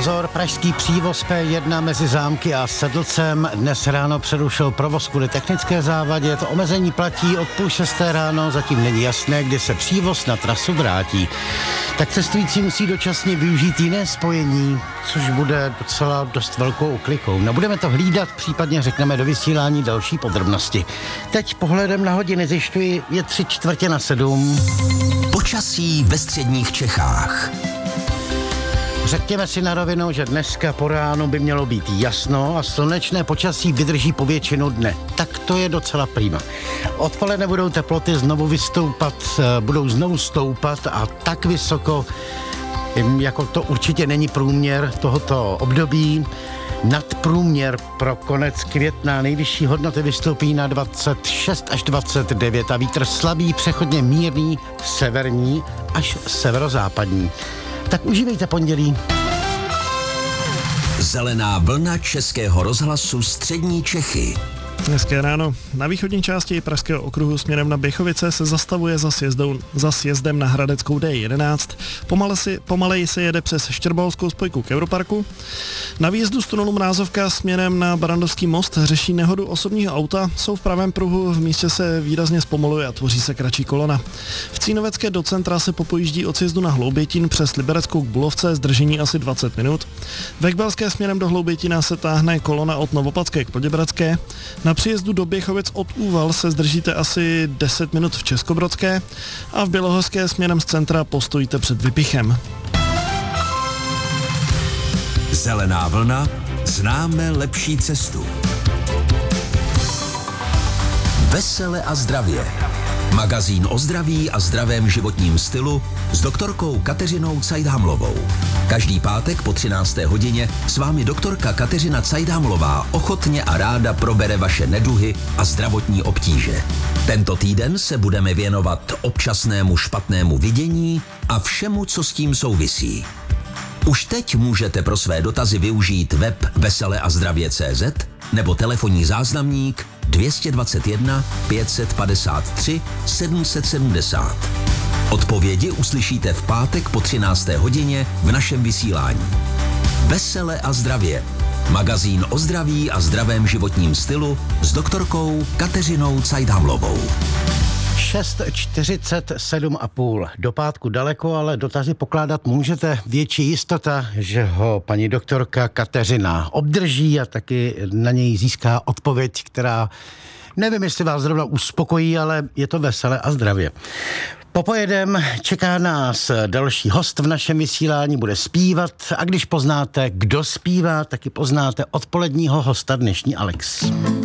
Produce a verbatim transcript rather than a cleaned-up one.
Pozor, pražský přívoz P jedna mezi Zámky a Sedlcem dnes ráno přerušil provoz kvůli technické závadě. To omezení platí od půl šesté ráno, zatím není jasné, kdy se přívoz na trasu vrátí. Tak cestující musí dočasně využít jiné spojení, což bude docela dost velkou oklikou. No, budeme to hlídat, případně řekneme do vysílání další podrobnosti. Teď pohledem na hodiny zjišťuji, je tři čtvrtě na sedm. Počasí ve středních Čechách. Řekněme si na rovinu, že dneska po ránu by mělo být jasno a slunečné počasí vydrží po většinu dne. Tak to je docela prima. Odpoledne budou teploty znovu vystoupat, budou znovu stoupat a tak vysoko, jako to určitě není průměr tohoto období. Nadprůměr pro konec května, nejvyšší hodnoty vystoupí na dvacet šest až dvacet devět a vítr slabý, přechodně mírný, severní až severozápadní. Tak užívejte pondělí. Zelená vlna Českého rozhlasu Střední Čechy. Hezké ráno. Na východní části Pražského okruhu směrem na Běchovice se zastavuje za, sjezdou, za sjezdem na Hradeckou D jedenáct. Pomale si, pomaleji se jede přes Štěrbalskou spojku k Europarku. Na výjezdu z tunelu Mrázovka směrem na Barandovský most řeší nehodu osobního auta. Jsou v pravém pruhu, v místě se výrazně zpomaluje a tvoří se kratší kolona. V Cínovecké do centra se popojíždí od sjezdu na Hloubětín přes Libereckou k Bulovce, zdržení asi dvacet minut. Ve Kbelské směrem do Hloubětína se táhne kolona od Novopatské k Poděbradské. Na příjezdu do Běchovic od Úval se zdržíte asi deset minut v Českobrodské a v Bělohorské směrem z centra postojíte před Vypichem. Zelená vlna, známe lepší cestu. Vesele a zdravě. Magazín o zdraví a zdravém životním stylu s doktorkou Kateřinou Cajdhamlovou. Každý pátek po třinácté hodině s vámi doktorka Kateřina Cajdhamlová ochotně a ráda probere vaše neduhy a zdravotní obtíže. Tento týden se budeme věnovat občasnému špatnému vidění a všemu, co s tím souvisí. Už teď můžete pro své dotazy využít web vesele a zdravě tečka cé zet nebo telefonní záznamník dvě stě dvacet jedna pět set padesát tři sedm set sedmdesát. Odpovědi uslyšíte v pátek po třinácté hodině v našem vysílání. Vesele a zdravě. Magazín o zdraví a zdravém životním stylu s doktorkou Kateřinou Cajdhamlovou. šest čtyřicet sedm a půl. Do pátku daleko, ale dotazy pokládat můžete. Větší jistota, že ho paní doktorka Kateřina obdrží a taky na něj získá odpověď, která nevím, jestli vás zrovna uspokojí, ale je to veselé a zdravě. Popojedem čeká nás další host v našem vysílání, bude zpívat a když poznáte, kdo zpívá, taky poznáte odpoledního hosta dnešní Alex.